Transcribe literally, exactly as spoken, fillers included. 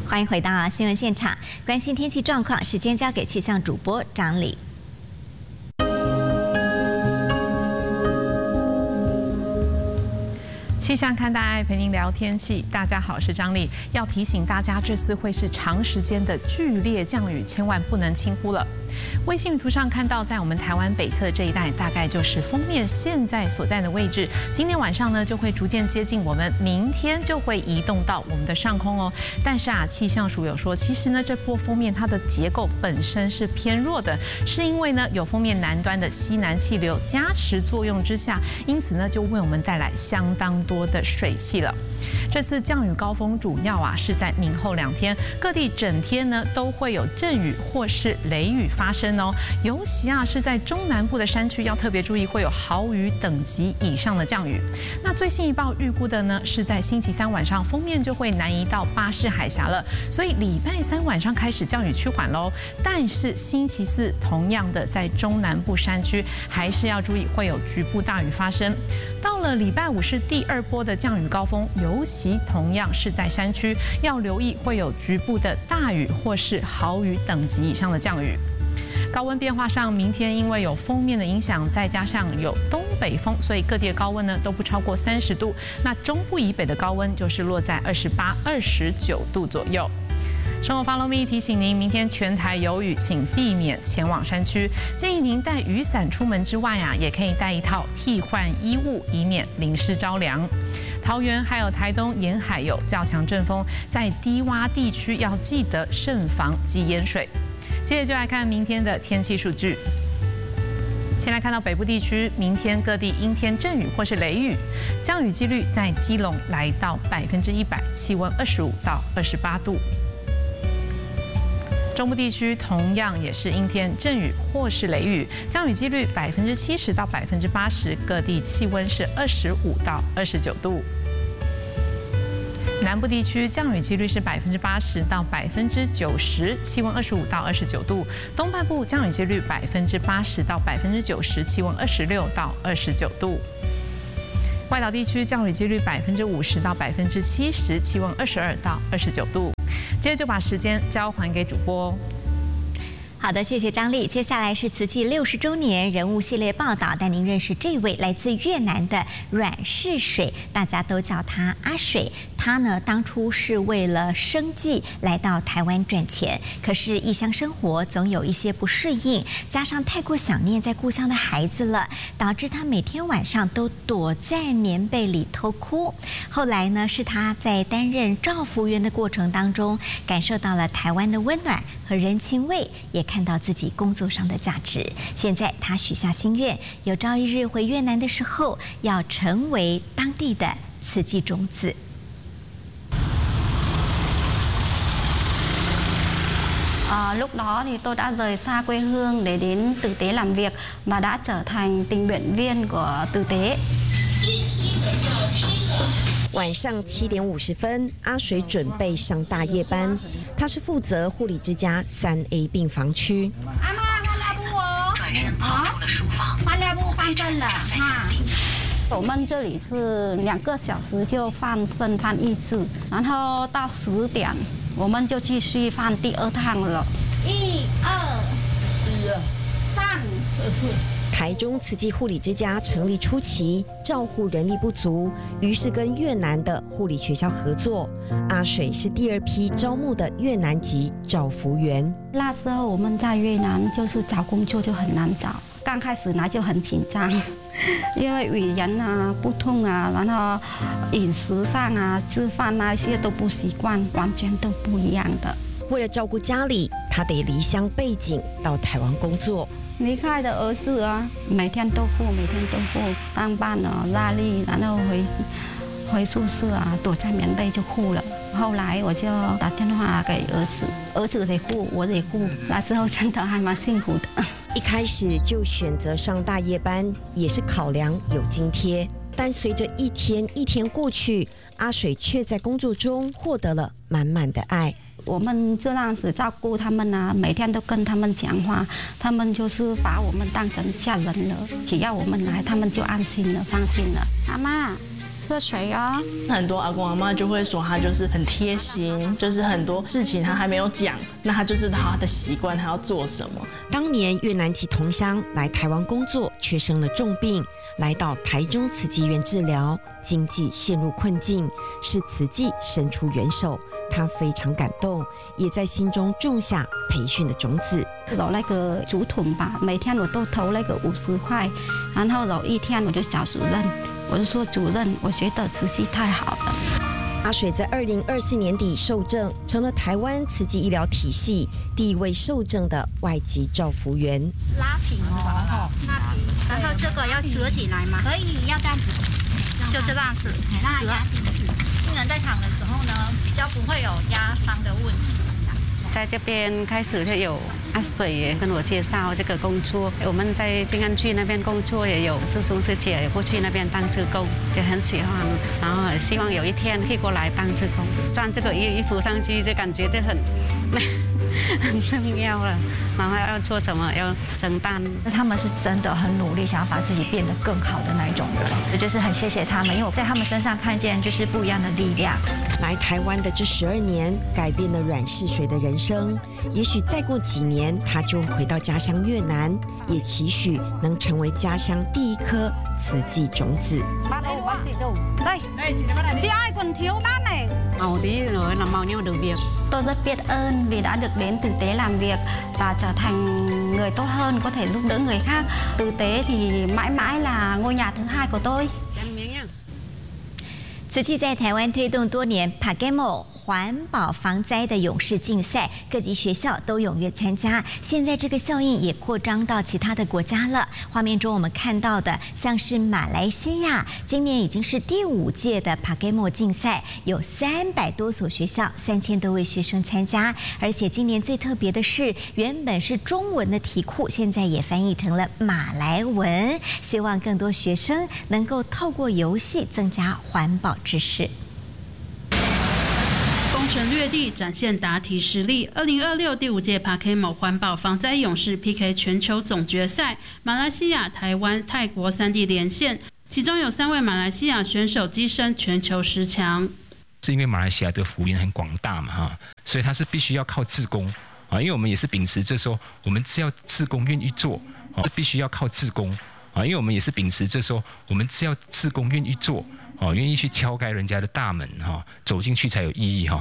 欢迎回到新闻现场，关心天气状况，时间交给气象主播张丽。 气象看大爱陪您聊天气，大家好，我是张丽。要提醒大家，这次会是长时间的剧烈降雨，千万不能轻忽了。卫星图上看到，在我们台湾北侧这一带，大概就是锋面现在所在的位置。今天晚上呢，就会逐渐接近我们，明天就会移动到我们的上空哦。但是啊，气象署有说，其实呢，这波锋面它的结构本身是偏弱的，是因为呢有锋面南端的西南气流加持作用之下，因此呢就为我们带来相当多的水汽了。这次降雨高峰主要啊是在明后两天，各地整天呢都会有阵雨或是雷雨发生哦。尤其啊是在中南部的山区要特别注意，会有豪雨等级以上的降雨。那最新一报预估的呢是在星期三晚上，锋面就会南移到巴士海峡了，所以礼拜三晚上开始降雨趋缓喽。但是星期四同样的在中南部山区还是要注意会有局部大雨发生。到了礼拜五是第二波的降雨高峰，尤其同样是在山区，要留意会有局部的大雨或是豪雨等级以上的降雨。高温变化上，明天因为有锋面的影响，再加上有东北风，所以各地的高温呢都不超过三十度。那中部以北的高温就是落在二十八、二十九度左右。生活 Follow Me 提醒您，明天全台有雨，请避免前往山区。建议您带雨伞出门之外啊，也可以带一套替换衣物，以免淋湿着凉。桃园还有台东沿海有较强阵风，在低洼地区要记得慎防积淹水。接着就来看明天的天气数据。先来看到北部地区，明天各地阴天阵雨或是雷雨，降雨几率在基隆来到百分之一百，气温二十五到二十八度。中部地区同样也是阴天阵雨或是雷雨，降雨几率百分之七十到百分之八十，各地气温是二十五到二十九度。南部地区降雨几率是百分之八十到百分之九十，气温二十五到二十九度。东半部降雨几率百分之八十到百分之九十，气温二十六到二十九度。外岛地区降雨几率百分之五十到百分之七十，气温二十二到二十九度。接着就把时间交还给主播。 好的，谢谢张丽。接下来是慈济六十周年人物系列报道，带您认识这位来自越南的阮氏水，大家都叫他阿水。他呢，当初是为了生计来到台湾赚钱，可是异乡生活总有一些不适应，加上太过想念在故乡的孩子了，导致他每天晚上都躲在棉被里偷哭。后来呢，是他在担任照服员的过程当中，感受到了台湾的温暖和人情味，也看到自己工作上的价值。现在他许下心愿，有朝一日回越南的时候，要成为当地的慈济种子。 À, lúc đó thì tôi đã rời xa quê hương để đến tử tế làm việc và đã trở thành tình nguyện viên của tử tế. 晚上七点五十分，阿水准备上大夜班。他是负责护理之家三 A 病房区。 阿妈，换尿布哦。转身跑出了书房。换尿布换正了哈。我们这里是两个小时就换肾换一次，然后到十点我们就继续换第二趟了。一二三四。 台中慈济护理之家成立初期，照护人力不足，于是跟越南的护理学校合作。阿水是第二批招募的越南籍照服员。 那时候我们在越南就是找工作就很难找，刚开始来就很紧张，因为语言啊不通啊，然后饮食上啊、吃饭那些都不习惯，完全都不一样的。 为了照顾家里，他得离乡背井到台湾工作。 离开的儿子啊，每天都顾，每天都顾，上班啊压力，然后回回宿舍啊，躲在棉被就哭了。后来我就打电话给儿子，儿子得顾，我得顾，那之后真的还蛮辛苦的。 一开始就选择上大夜班，也是考量有津贴，但随着一天一天过去，阿水却在工作中获得了满满的爱。 我们这样子照顾他们啊，每天都跟他们讲话，他们就是把我们当成家人了。只要我们来，他们就安心了，放心了。阿妈， 喝水啊。 很多阿公阿妈就会说他就是很贴心，就是很多事情他还没有讲，那他就知道他的习惯，他要做什么。 当年越南籍同乡来台湾工作，却生了重病，来到台中慈济院治疗，经济陷入困境，是慈济伸出援手，他非常感动，也在心中种下培训的种子。 有那个竹筒吧，每天我都投那个五十块，然后有一天我就找主任，我就说主任，我觉得慈济太好了。 阿水在二零二四年底受证，成了台湾慈济医疗体系第一位受证的外籍照服员。 拉平哦，拉平，然后这个要折起来吗？可以，要这样子，就这样子，折。病人在躺的时候呢，比较不会有压伤的问题。 在这边开始就有阿水也跟我介绍这个工作，我们在静安区那边工作也有师兄师姐也过去那边当志工，就很喜欢，然后希望有一天可以过来当志工，穿这个衣衣服上去就感觉就很很重要了，然后要做什么要承担。 他们是真的很努力，想要把自己变得更好的那一种人，我就是很谢谢他们，因为我在他们身上看见就是不一样的力量。 来台湾的这十二年，改变了阮氏水的人生。也许再过几年，他就回到家乡越南，也期許能成為家鄉第一顆慈濟種子。 Tôi rất biết ơn vì đã được đến tử tế làm việc và trở thành người tốt hơn, có thể giúp đỡ người khác. Tử tế thì mãi mãi là ngôi nhà thứ hai của tôi. 慈济在台湾推动多年 P A G E M O 环保防灾的勇士竞赛，各级学校都踊跃参加。现在这个效应也扩张到其他的国家了。画面中我们看到的，像是马来西亚，今年已经是第五届的 P A G E M O 竞赛，有三百多所学校，三千多位学生参加。而且今年最特别的是，原本是中文的题库，现在也翻译成了马来文，希望更多学生能够透过游戏增加环保知识。 攻城略地，展现答题实力。二零二六第五届 P A G E M O 环保防灾勇士 P K 全球总决赛，马来西亚、台湾、泰国三地连线，其中有三位马来西亚选手跻身全球十强。 是因为马来西亚的幅员很广大嘛哈，所以它是必须要靠志工啊，因为我们也是秉持着说，我们只要志工愿意做啊，必须要靠志工啊，因为我们也是秉持着说，我们只要志工愿意做。哦，愿意去敲开人家的大门哈，走进去才有意义哈。